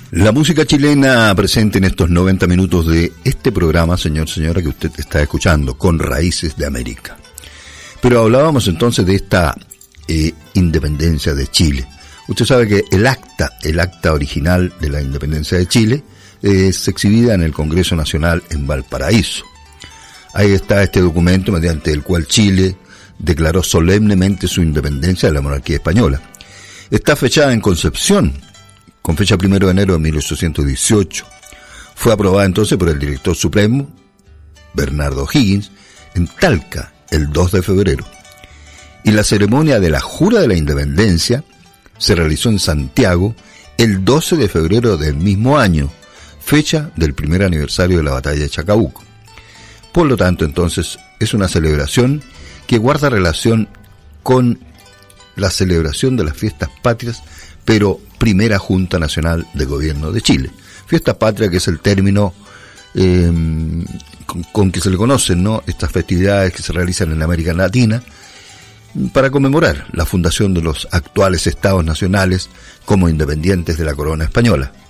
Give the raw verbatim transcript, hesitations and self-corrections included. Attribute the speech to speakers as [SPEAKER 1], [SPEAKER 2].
[SPEAKER 1] La música chilena presente en estos noventa minutos de este programa, señor, señora, que usted está escuchando, con Raíces de América. Pero hablábamos entonces de esta eh, independencia de Chile. Usted sabe que el acta, el acta original de la independencia de Chile, es exhibida en el Congreso Nacional en Valparaíso. Ahí está este documento mediante el cual Chile declaró solemnemente su independencia de la monarquía española. Está fechada en Concepción, con fecha primero de enero de mil ochocientos dieciocho. Fue aprobada entonces por el director supremo, Bernardo O'Higgins, en Talca, el dos de febrero. Y la ceremonia de la jura de la independencia se realizó en Santiago el doce de febrero del mismo año, fecha del primer aniversario de la batalla de Chacabuco. Por lo tanto, entonces, es una celebración que guarda relación con la celebración de las fiestas patrias, pero primera Junta Nacional de Gobierno de Chile. Fiesta patria, que es el término eh, con, con que se le conocen, ¿no?, estas festividades que se realizan en América Latina para conmemorar la fundación de los actuales estados nacionales como independientes de la corona española.